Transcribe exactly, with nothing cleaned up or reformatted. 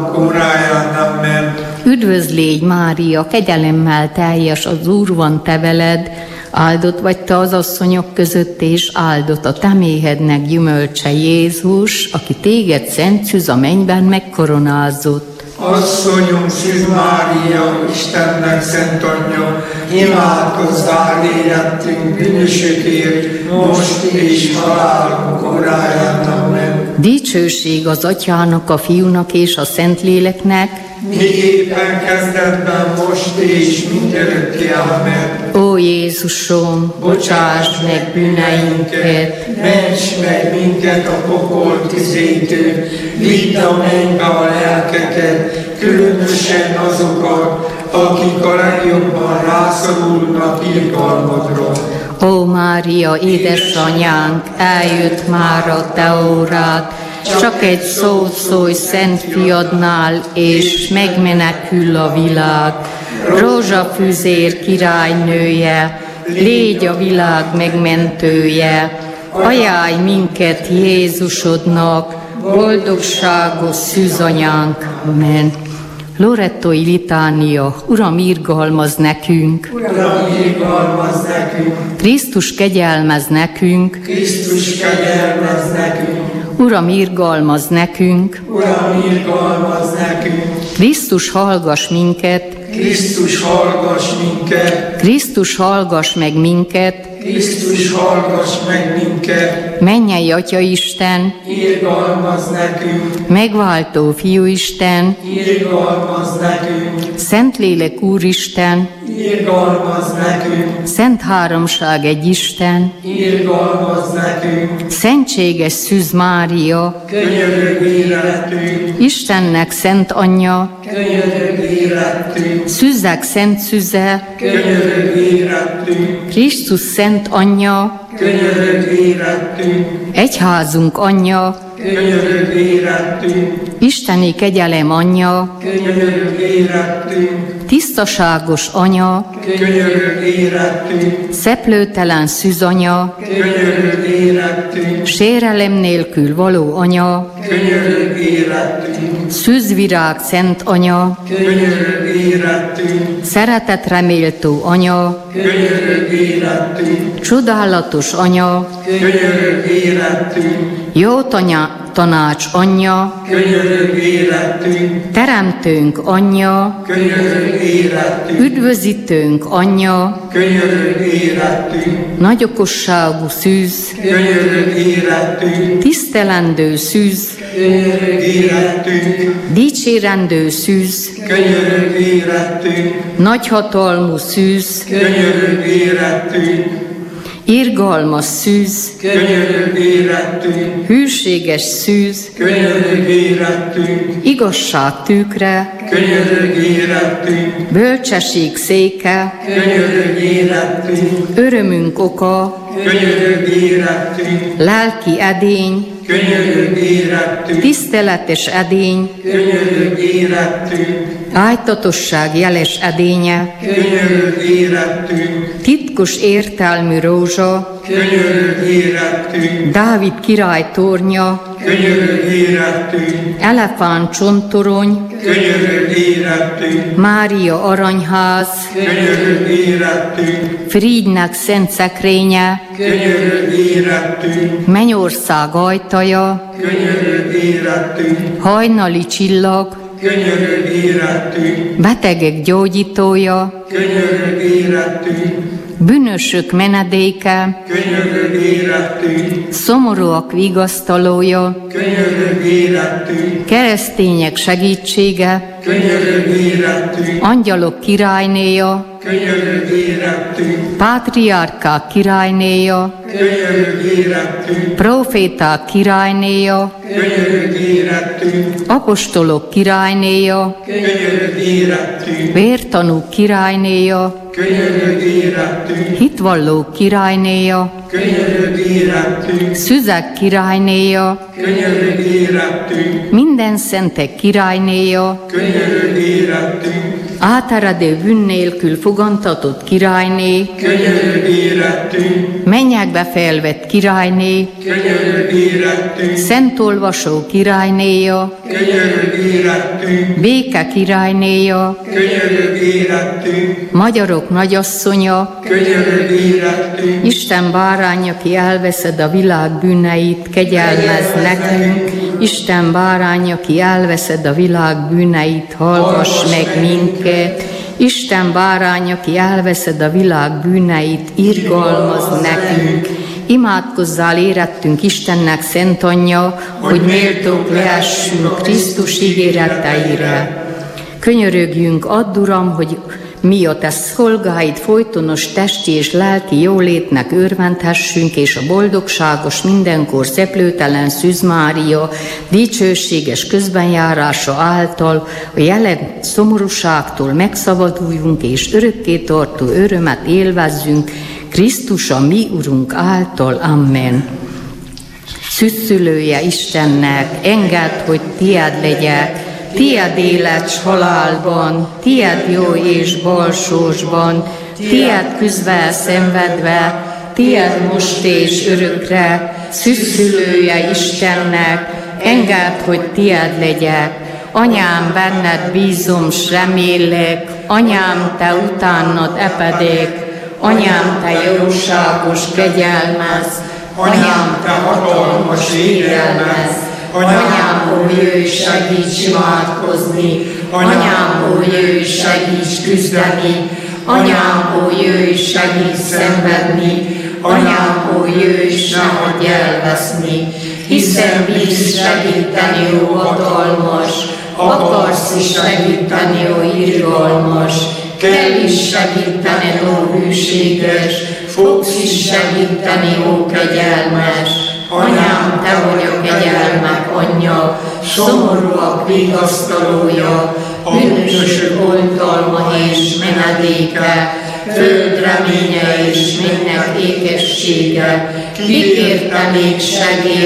óráján. Amen. Üdvözl légy, Mária, kegyelemmel teljes, az Úr van te veled, áldott vagy te az asszonyok között, és áldott a te méhednek gyümölcse Jézus, aki téged szent szűz a mennyben megkoronázott. Asszonyunk, Szűz Mária, Istennek szent anyja, imádkozzál érettünk bűnösökért, most és halálunk óráján. Amen. Dicsőség az Atyának, a Fiúnak és a Szentléleknek, miképpen kezdetben, most és mindörökké. Amen. Ó Jézusom, bocsáss meg bűneinket, ments meg minket a pokol tüzétől, vidd a mennybe a lelkeket, különösen azokat, akik a legjobban rászorulnak irgalmadra. Ó Mária, édesanyánk, eljött már a te órád, csak egy szót szólj Szent Fiadnál, és megmenekül a világ. Rózsafűzér királynője, légy a világ megmentője, ajánlj minket Jézusodnak, boldogságos szűzanyánk. Amen. Lorettói litánia. Uram, irgalmazz nekünk! Uram, irgalmazz nekünk! Krisztus kegyelmez nekünk! Krisztus kegyelmez nekünk! Uram, irgalmazz nekünk! Uram, irgalmazz nekünk! Krisztus, hallgass minket! Krisztus, hallgass minket! Krisztus, hallgass meg minket! Krisztus, hallgass meg minket! Mennyei Atya Isten! Irgalmazz nekünk! Megváltó Fiú Isten! Irgalmazz nekünk! Szentlélek Úristen! Irgalmazz nekünk! Szent Háromság egy Isten! Irgalmazz nekünk! Szentséges Szűz Mária! Könyörög érettünk! Istennek szent anyja! Könyörög érettünk! Szűzek szent szűze! Könyörög érettünk! Krisztus szent anyja! Könyörög érettünk! Egyházunk anyja! Könyörög érettünk! Isteni kegyelem anyja! Könyörög érettünk! Tisztaságos anya! Könyörög érettünk! Szeplőtelen szűzanya! Könyörög érettünk! Sérelem nélkül való anya! Könyörög érettünk! Szűzvirág szent anya! Könyörög érettünk! Szeretetre méltó anya! Könyörög érettünk! Csodálatos anya! Könyörög érettünk! Jó tanya, tanács anyja! Könyörög érettünk! Teremtőnk anyja! Könyörög érettünk! Üdvözítőnk anyja! Könyörög érettünk! Nagyokosságú szűz! Könyörög érettünk! Tisztelendő szűz! Könyörög érettünk! Dicsérendő szűz! Könyörög érettünk! Nagyhatalmú szűz! Könyörög érettünk! Irgalmas szűz! Könyörög érettünk! Hűséges szűz! Könyörög érettünk! Igazság tükre! Könyörög érettünk! Bölcsesség széke! Könyörög érettünk! Örömünk oka! Könyörög érettünk! Lelki edény! Könyörög érettünk! Tiszteletes edény! Könyörög érettünk! Ájtatosság jeles edénye! Könyörög érettünk! Titkos értelmű rózsa! Könyörög érettünk! Dávid király tornya! Könyörög érettünk! Elefánt csontorony! Könyörög érettünk! Mária aranyház! Könyörög érettünk! Frigynek szent szekrénye! Könyörög érettünk! Mennyország ajtaja! Könyörög érettünk! Hajnali csillag! Könyörög érettünk! Betegek gyógyítója! Könyörög érettünk! Bűnösök menedéke! Könyörög érettünk! Szomorúak vigasztalója! Könyörög érettünk! Keresztények segítsége! Könyörög érettünk! Angyalok királynéja! Könyörög érettünk! Pátriárkák királynéja! Könyörög érettünk! Proféták királynéja! Könyörög érettünk! Apostolok királynéja! Könyörög érettünk! Vértanúk királynéja! Könyörög érettünk! Hitvallók királynéja! Könyörög érettünk! Szüzek királynéja! Könyörög érettünk! Minden szentek királynéja! Könyörög érettünk! áteredő bűn nélkül fogantatott királyné, könyörög érettünk, mennyekbe felvett királyné, könyörög érettünk, szent olvasó királynéja, könyörög érettünk, béke királynéja, könyörög érettünk, magyarok nagyasszonya, könyörög érettünk, Isten bárány, aki elveszed a világ bűneit, kegyelmezz nekünk. Isten bárány, aki elveszed a világ bűneit, hallgass meg minket. Isten bárány, aki elveszed a világ bűneit, irgalmazz nekünk. Imádkozzál érettünk Istennek szent anyja, hogy méltók lehessünk Krisztus ígéreteire. Könyörögjünk, add, Uram, hogy mi a te szolgáid folytonos testi és lelki jólétnek örvendhessünk, és a boldogságos, mindenkor szeplőtelen Szűz Mária dicsőséges közbenjárása által a jelen szomorúságtól megszabaduljunk, és örökké tartó örömet élvezzünk Krisztus a mi Urunk által. Amen. Szüsszülője Istennek, engedd, hogy tied legyek, tied élet s halálban, tied jó és balsósban, tied küzdve szenvedve, tied most és örökre, szüsszülője Istennek, engedd, hogy tied legyek. Anyám, benned bízom s remélek, anyám, te utánad epedek, anyám, te jóságos kegyelmez, anyám, te hatalmas védelmez, anyám, ó, jöjj, segíts imádkozni, anyám, ó, jöjj, segíts küzdeni, anyám, ó, jöjj, segíts szenvedni, anyám, ó, jöjj, s ne hagyj elveszni, hiszen bízz segíteni, ó hatalmas, akarsz is segíteni, ó irgalmas, kell is segíteni, ó hűséges, fogsz is segíteni, ó kegyelmes. Anyám, te vagy a kegyelmek anyja, szomorúak vigasztalója, bűnösök oltalma és menedéke, föld reménye és mennek ékessége, kikérte még segély,